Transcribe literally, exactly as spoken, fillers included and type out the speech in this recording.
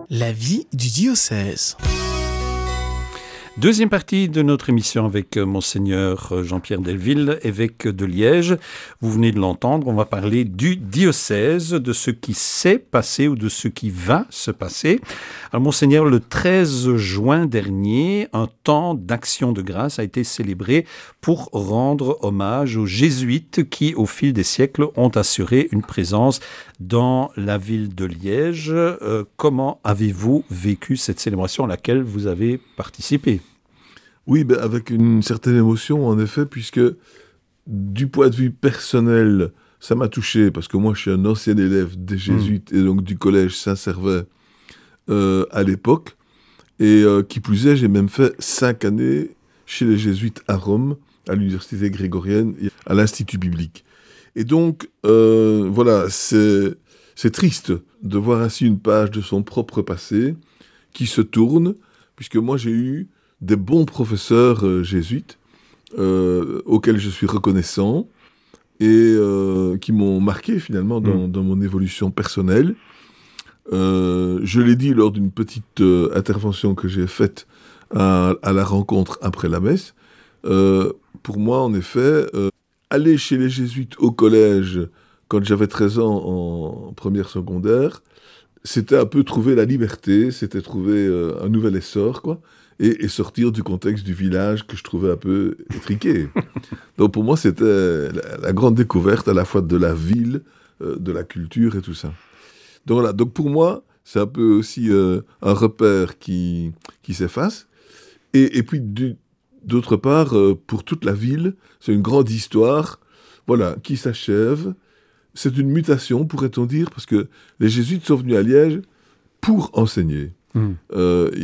La vie du diocèse. Deuxième partie de notre émission avec Monseigneur Jean-Pierre Delville, évêque de Liège. Vous venez de l'entendre, on va parler du diocèse, de ce qui s'est passé ou de ce qui va se passer. Alors Monseigneur, le treize juin dernier, un temps d'action de grâce a été célébré pour rendre hommage aux jésuites qui, au fil des siècles, ont assuré une présence dans la ville de Liège. Euh, comment avez-vous vécu cette célébration à laquelle vous avez participé ? Oui, ben avec une certaine émotion, en effet, puisque du point de vue personnel, ça m'a touché, parce que moi, je suis un ancien élève des jésuites, mmh. et donc du collège Saint-Servais euh, à l'époque, et euh, qui plus est, j'ai même fait cinq années chez les jésuites à Rome, à l'université grégorienne, et à l'Institut biblique. Et donc, euh, voilà, c'est, c'est triste de voir ainsi une page de son propre passé qui se tourne, puisque moi, j'ai eu des bons professeurs euh, jésuites euh, auxquels je suis reconnaissant et euh, qui m'ont marqué finalement dans, mmh. dans mon évolution personnelle. Euh, je l'ai dit lors d'une petite euh, intervention que j'ai faite à, à la rencontre après la messe. Euh, pour moi, en effet, euh, aller chez les jésuites au collège quand j'avais treize ans en première secondaire, c'était un peu trouver la liberté, c'était trouver euh, un nouvel essor, quoi. Et, et sortir du contexte du village que je trouvais un peu étriqué. Donc pour moi, c'était la, la grande découverte à la fois de la ville, euh, de la culture et tout ça. Donc voilà, donc pour moi, c'est un peu aussi euh, un repère qui, qui s'efface. Et, et puis du, d'autre part, euh, pour toute la ville, c'est une grande histoire, voilà, qui s'achève. C'est une mutation, pourrait-on dire, parce que les jésuites sont venus à Liège pour enseigner. Mmh. Euh,